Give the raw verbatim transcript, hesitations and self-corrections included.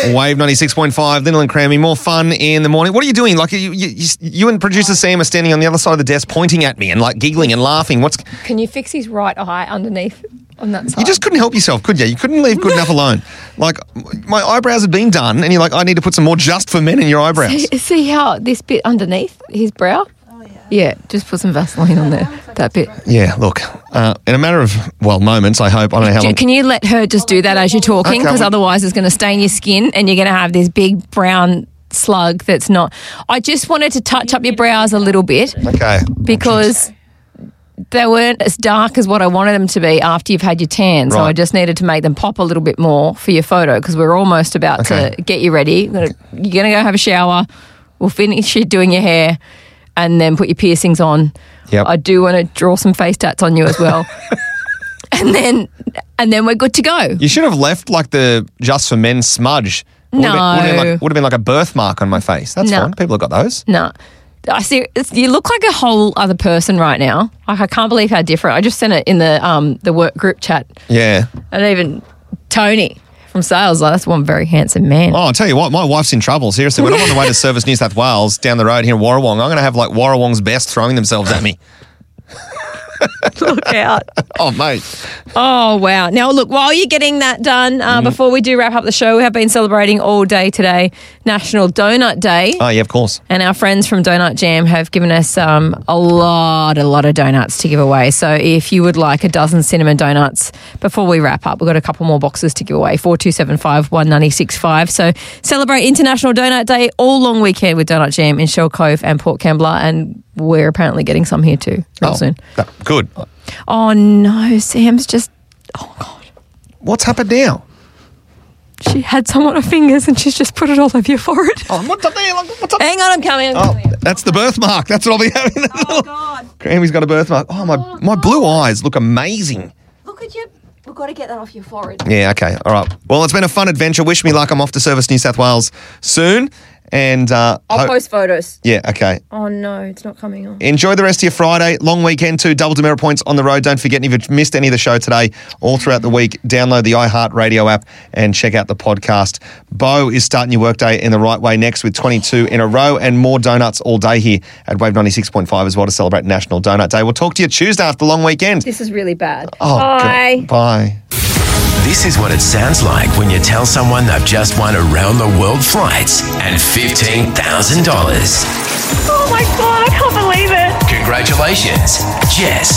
Wave ninety-six point five, Lyndall and Crammy. More fun in the morning. What are you doing? Like, you, you, you and producer Sam are standing on the other side of the desk pointing at me and, like, giggling and laughing. What's? Can you fix his right eye underneath on that side? You just couldn't help yourself, could you? You couldn't leave good enough alone. Like, my eyebrows had been done, and you're like, I need to put some more just for men in your eyebrows. See, see how this bit underneath his brow? Oh, yeah. Yeah, just put some Vaseline on there, that bit. Yeah, look, uh, in a matter of, well, moments, I hope. I don't know how long. Can you let her just do that as you're talking? Because okay, otherwise it's going to stain your skin and you're going to have this big brown slug that's not... I just wanted to touch up your brows a little bit. Okay. Because they weren't as dark as what I wanted them to be after you've had your tan. So Right. I just needed to make them pop a little bit more for your photo because we're almost about Okay. to get you ready. You're going to go have a shower. We'll finish you doing your hair and then put your piercings on. Yep. I do want to draw some face tats on you as well. and then and then we're good to go. You should have left, like, the Just for Men smudge. Would No. Have been, would, have been like, would have been like a birthmark on my face. That's No. fine. People have got those. No. I see. It's, you look like a whole other person right now. Like, I can't believe how different. I just sent it in the um the work group chat. Yeah. And even Tony from sales, like, that's one very handsome man. Oh, I'll tell you what, my wife's in trouble. Seriously, when I'm on the way to Service New South Wales down the road here in Warrawong, I'm going to have, like, Warrawong's best throwing themselves at me. Look out. Oh, mate. Oh, wow. Now, look, while you're getting that done, uh, mm. before we do wrap up the show, we have been celebrating all day today, National Donut Day. Oh, yeah, of course. And our friends from Donut Jam have given us um, a lot, a lot of donuts to give away. So if you would like a dozen cinnamon donuts before we wrap up, we've got a couple more boxes to give away, four two seven five, one nine six five. So celebrate International Donut Day all long weekend with Donut Jam in Shell Cove and Port Kembla, and we're apparently getting some here too real oh, soon. That, good. Oh, no, Sam's just, oh, God. What's happened now? She had some on her fingers and she's just put it all over your forehead. Oh, what's up there? What's up? Hang on, I'm coming. I'm Oh, coming. that's the birthmark. That's what I'll be having. Oh, God. Grammy's got a birthmark. Oh, my, Oh, my God. blue eyes look amazing. Look at you. We've got to get that off your forehead. Yeah, okay. All right. Well, it's been a fun adventure. Wish me luck. I'm off to Service New South Wales soon. And uh, I'll hope- post photos. Yeah, okay. Oh, no, it's not coming on. Enjoy the rest of your Friday. Long weekend too. Double demerit points on the road. Don't forget, if you've missed any of the show today, all throughout the week, download the iHeartRadio app and check out the podcast. Bo is starting your workday in the right way next with twenty-two in a row and more donuts all day here at Wave ninety-six point five as well to celebrate National Donut Day. We'll talk to you Tuesday after the long weekend. This is really bad. Oh, Bye. God. Bye. This is what it sounds like when you tell someone they've just won around-the-world flights and fifteen thousand dollars. Oh, my God, I can't believe it. Congratulations, Jess.